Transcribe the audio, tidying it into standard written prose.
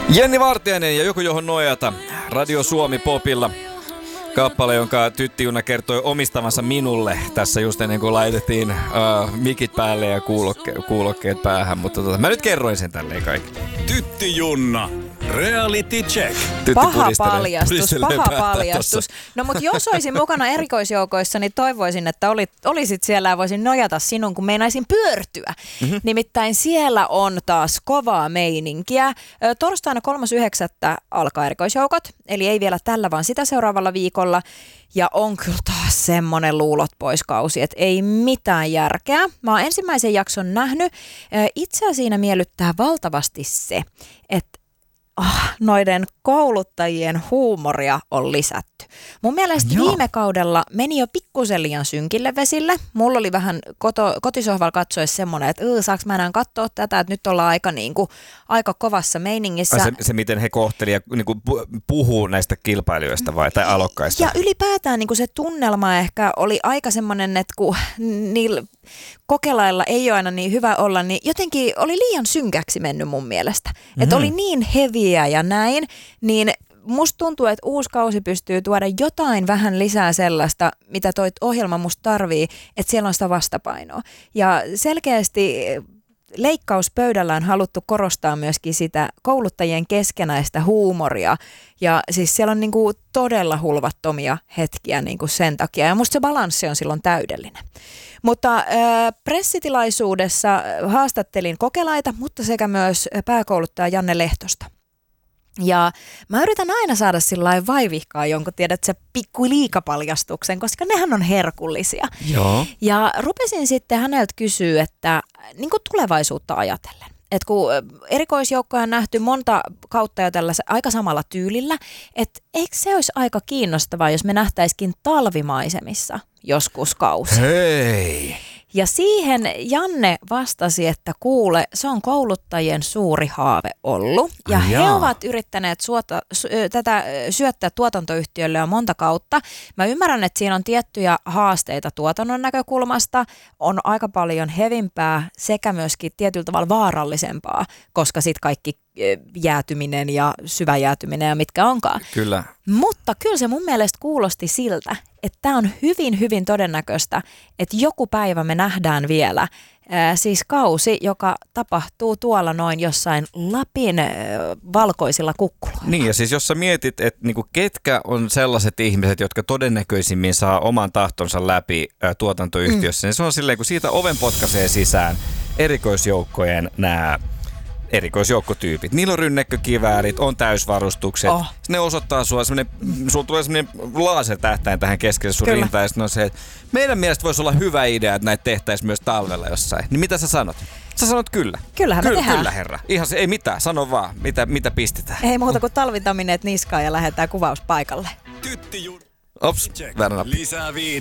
Jenni Vartiainen ja Joku johon nojata. Radio Suomi Popilla. Kappale, jonka Tytti Junna kertoi omistavansa minulle tässä just ennen kuin laitettiin mikit päälle ja kuulokkeet päähän. Mutta mä nyt kerroin sen tälleen kaikille. Tytti Junna. Reality check. Paha paljastus. No mut jos olisin mukana erikoisjoukoissa, niin toivoisin, että olisit siellä ja voisin nojata sinun, kun meinaisin pyörtyä. Mm-hmm. Nimittäin siellä on taas kovaa meininkiä. Torstaina 3.9. alkaa erikoisjoukot, eli ei vielä tällä, vaan sitä seuraavalla viikolla. Ja on kyllä taas semmonen luulot pois kausi, että ei mitään järkeä. Mä oon ensimmäisen jakson nähnyt. Itseä siinä miellyttää valtavasti se, että noiden kouluttajien huumoria on lisätty. Mun mielestä viime kaudella meni jo pikkusen liian synkille vesille. Mulla oli vähän kotisohvalla katsoessa semmoinen, että saaks mä enää katsoa tätä, että nyt ollaan aika kovassa meiningissä. Se miten he kohteli ja niin puhuu näistä kilpailijoista tai alokkaista. Ja ylipäätään niin se tunnelma ehkä oli aika semmoinen, että kun niillä kokelailla ei ole aina niin hyvä olla, niin jotenkin oli liian synkäksi mennyt mun mielestä. Että oli niin heviä ja näin, niin musta tuntuu, että uusi kausi pystyy tuoda jotain vähän lisää sellaista, mitä toi ohjelma musta tarvii, että siellä on sitä vastapainoa. Ja selkeästi leikkauspöydällä on haluttu korostaa myöskin sitä kouluttajien keskenäistä huumoria. Ja siis siellä on niinku todella hulvattomia hetkiä niinku sen takia. Ja musta se balanssi on silloin täydellinen. Mutta pressitilaisuudessa haastattelin kokelaita, mutta sekä myös pääkouluttaja Janne Lehtosta. Ja mä yritän aina saada sillain vaivihkaa jonkun, tiedät sä, pikku liikapaljastuksen, koska nehän on herkullisia. Joo. Ja rupesin sitten häneltä kysyä, että niin kuin tulevaisuutta ajatellen. Että kun erikoisjoukkoja on nähty monta kautta jo tällaisella aika samalla tyylillä, että eikö se olisi aika kiinnostavaa, jos me nähtäisikin talvimaisemissa joskus kausi. Hei! Ja siihen Janne vastasi, että kuule, se on kouluttajien suuri haave ollut. Ja he ovat yrittäneet tätä syöttää tuotantoyhtiölle jo monta kautta. Mä ymmärrän, että siinä on tiettyjä haasteita tuotannon näkökulmasta. On aika paljon hevimpää sekä myöskin tietyllä tavalla vaarallisempaa, koska sitten kaikki jäätyminen ja syvä jäätyminen ja mitkä onkaan. Kyllä. Mutta kyllä se mun mielestä kuulosti siltä, että tämä on hyvin, hyvin todennäköistä, että joku päivä me nähdään vielä siis kausi, joka tapahtuu tuolla noin jossain Lapin valkoisilla kukkuloilla. Niin ja siis jos sä mietit, että niinku ketkä on sellaiset ihmiset, jotka todennäköisimmin saa oman tahtonsa läpi tuotantoyhtiössä, niin se on silleen, kun siitä oven potkaisee sisään erikoisjoukkojen nämä erikoisjoukkotyypit. Niillä on rynnäkkökiväärit, on täysvarustukset. Ne osoittaa sulla tulee semmoinen lasertähtäin tähän keskelle sun rintaan. Ja sitten on se, että meidän mielestä voisi olla hyvä idea, että näitä tehtäisiin myös talvella jossain. Niin mitä sä sanot? Sä sanot kyllä. Kyllähän me tehdään. Kyllä herra. Ihan se, ei mitään, sano vaan, mitä pistetään. Ei muuta kuin talvitamineet niskaan ja lähdetään kuvauspaikalle. Tytti Junna. Ops, väärä nappi. Lisää viihde.